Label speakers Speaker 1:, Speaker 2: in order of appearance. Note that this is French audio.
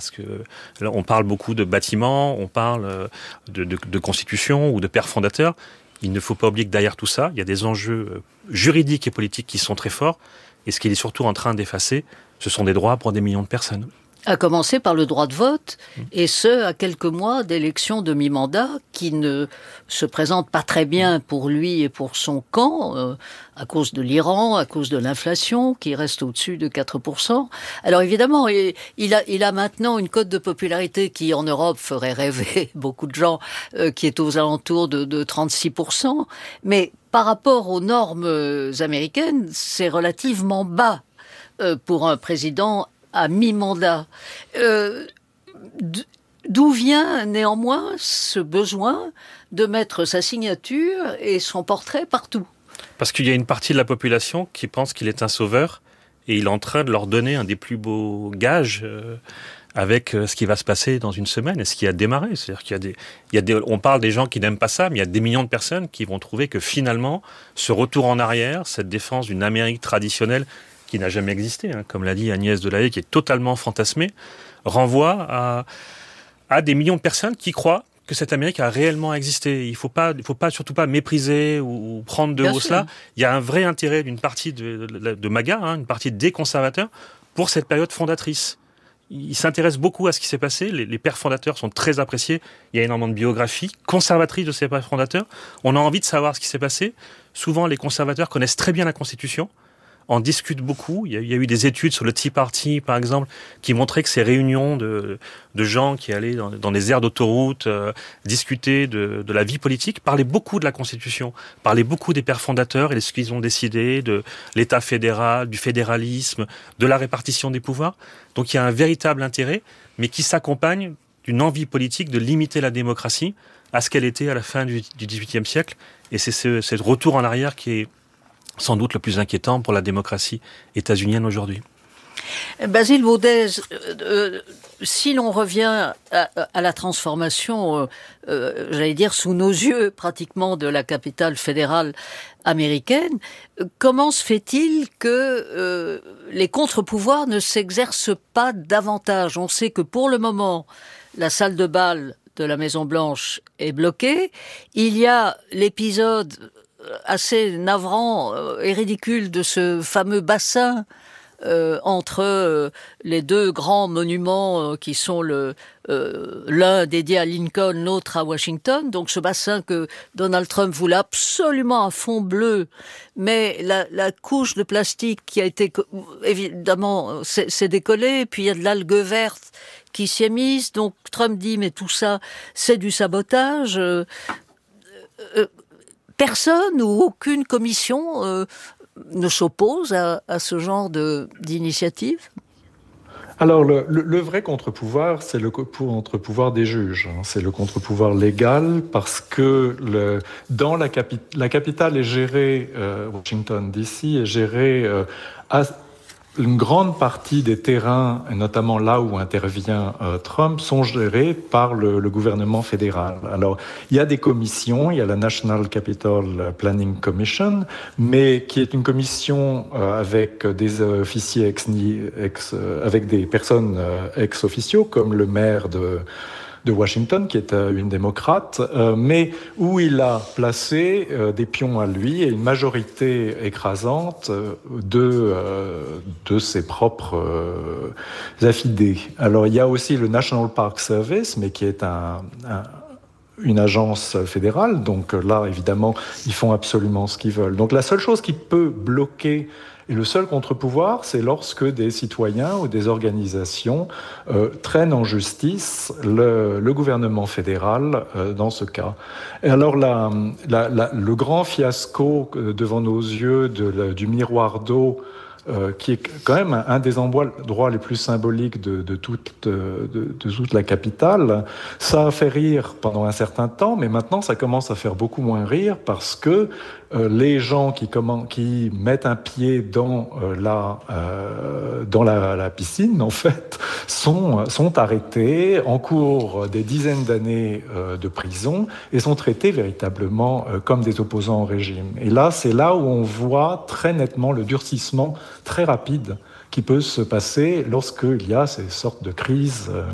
Speaker 1: parce que là, on parle beaucoup de bâtiments, on parle de constitution ou de pères fondateurs. Il ne faut pas oublier que derrière tout ça, il y a des enjeux juridiques et politiques qui sont très forts. Et ce qu'il est surtout en train d'effacer, ce sont des droits pour des millions de personnes.
Speaker 2: À commencer par le droit de vote, et ce, à quelques mois d'élections de mi-mandat qui ne se présentent pas très bien pour lui et pour son camp, à cause de l'Iran, à cause de l'inflation, qui reste au-dessus de 4%. Alors évidemment, il a maintenant une cote de popularité qui, en Europe, ferait rêver beaucoup de gens, qui est aux alentours de 36%. Mais par rapport aux normes américaines, c'est relativement bas pour un président à mi-mandat. D'où vient néanmoins ce besoin de mettre sa signature et son portrait partout?
Speaker 1: Parce qu'il y a une partie de la population qui pense qu'il est un sauveur et il est en train de leur donner un des plus beaux gages avec ce qui va se passer dans une semaine et ce qui a démarré. C'est-à-dire on parle des gens qui n'aiment pas ça, mais il y a des millions de personnes qui vont trouver que finalement, ce retour en arrière, cette défense d'une Amérique traditionnelle qui n'a jamais existé, comme l'a dit Agnès Delahaye, qui est totalement fantasmée, renvoie à des millions de personnes qui croient que cette Amérique a réellement existé. Il ne faut surtout pas mépriser ou prendre de haut cela. Il y a un vrai intérêt d'une partie de MAGA, une partie des conservateurs, pour cette période fondatrice. Ils s'intéressent beaucoup à ce qui s'est passé. Les pères fondateurs sont très appréciés. Il y a énormément de biographies conservatrices de ces pères fondateurs. On a envie de savoir ce qui s'est passé. Souvent, les conservateurs connaissent très bien la Constitution, en discutent beaucoup. Il y a eu des études sur le Tea Party, par exemple, qui montraient que ces réunions de gens qui allaient dans des aires d'autoroute discuter de la vie politique, parlaient beaucoup de la Constitution, parlaient beaucoup des pères fondateurs et de ce qu'ils ont décidé, de l'État fédéral, du fédéralisme, de la répartition des pouvoirs. Donc il y a un véritable intérêt, mais qui s'accompagne d'une envie politique de limiter la démocratie à ce qu'elle était à la fin du XVIIIe siècle. Et c'est ce retour en arrière qui est sans doute le plus inquiétant pour la démocratie états-unienne aujourd'hui.
Speaker 2: Basile Baudès, si l'on revient à la transformation, j'allais dire sous nos yeux pratiquement, de la capitale fédérale américaine, comment se fait-il que les contre-pouvoirs ne s'exercent pas davantage? On sait que pour le moment, la salle de bal de la Maison-Blanche est bloquée. Il y a l'épisode assez navrant et ridicule de ce fameux bassin entre les deux grands monuments qui sont l'un dédié à Lincoln, l'autre à Washington. Donc ce bassin que Donald Trump voulait absolument à fond bleu, mais la couche de plastique qui a été évidemment s'est décollée, puis il y a de l'algue verte qui s'y est mise. Donc Trump dit mais tout ça c'est du sabotage. Personne ou aucune commission ne s'oppose à ce genre d'initiative?
Speaker 3: Alors, le vrai contre-pouvoir, c'est le contre-pouvoir des juges. C'est le contre-pouvoir légal parce que dans la capitale est gérée, Washington DC est gérée une grande partie des terrains, et notamment là où intervient Trump, sont gérés par le gouvernement fédéral. Alors, il y a des commissions, il y a la National Capital Planning Commission, mais qui est une commission avec des officiers avec des personnes ex-officio, comme le maire de Washington, qui est une démocrate, mais où il a placé des pions à lui et une majorité écrasante de ses propres affidés. Alors, il y a aussi le National Park Service, mais qui est une agence fédérale, donc là, évidemment, ils font absolument ce qu'ils veulent. Donc, la seule chose qui peut bloquer et le seul contre-pouvoir, c'est lorsque des citoyens ou des organisations traînent en justice le gouvernement fédéral dans ce cas. Et alors le grand fiasco devant nos yeux du miroir d'eau, qui est quand même un des endroits les plus symboliques de toute la capitale. Ça a fait rire pendant un certain temps, mais maintenant ça commence à faire beaucoup moins rire parce que les gens qui mettent un pied dans la piscine, en fait, sont arrêtés, encourent des dizaines d'années de prison et sont traités véritablement comme des opposants au régime. Et là, c'est là où on voit très nettement le durcissement très rapide qui peut se passer lorsqu'il y a ces sortes de crises